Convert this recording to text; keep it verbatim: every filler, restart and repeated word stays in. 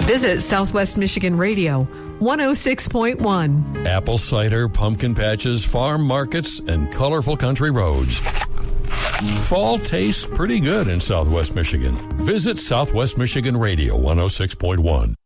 Visit Southwest Michigan Radio, one oh six point one. Apple cider, pumpkin patches, farm markets, and colorful country roads. Fall tastes pretty good in Southwest Michigan. Visit Southwest Michigan Radio, one oh six point one.